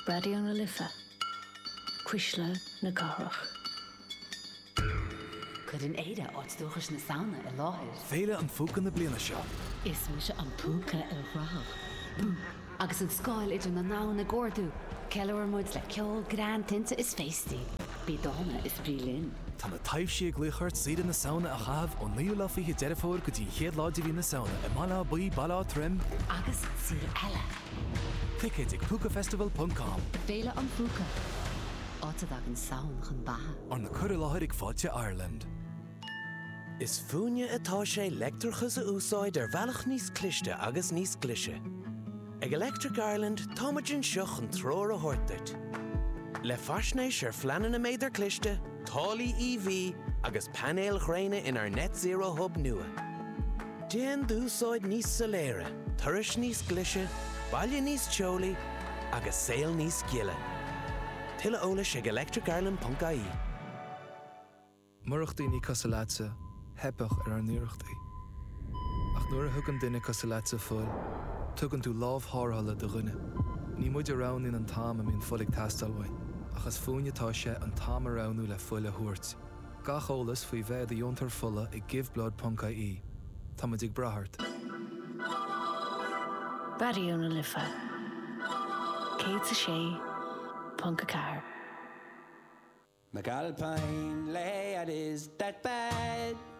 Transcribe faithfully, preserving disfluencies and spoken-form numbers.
Radio na Lifa. Quisla na Garach. Could an Ada áitdóchas na sauna I láthir. Féile an fúca na bliana seo. Is mu se an púca I rách. Agus an scáil idir na ná na gcórdú. Ceilehar muid le ceol gran tinte is féistí. Bí dána is brílinn. Tá na taobh sí ag gluchart siad na sauna a chahabh ó níl lá fiche deirefóir go dtí chéad láidir hí na sauna I mala buí bala trim. Agus sir eile. Ticket ag púcafestival dot com. Féile an púca. Áta dag an saun chun bathe. Ar na cur láthir ag fáilte Ireland. Is fúne atá sé leictreachas a úsáid ar bhealach níos cliste agus níos clise. Ag Electric Ireland táimeann seach an tróir a thuirteart. Le faisnéis ar fleanan na méidir cliste, tálaí E V agus panéal chréine in our net zero hub nua. Déan dúsáid níos soléire, turais níos glise, baile níos teolaí agus saol níos giile. Tuile eolais ag electric ireland dot I E. Murachtaí ní casaláitse, hebach ar an nuirechtaí. Ach nuair a thugann duine casaláitse fuil, tugann tú lámh thárthala do ghine. Ní muid a rán in an tám a mín fulig tastalhain, achas fúinetá sé an tám a ránú le fuil a thuairt. Gach eolas faoi bheith a diontar fulla ag giveblood dot I E. Tá muid ag brathart. Radio na Lifa. Cé sa sé, Punca Car. McAlpine, lay, it is that bad.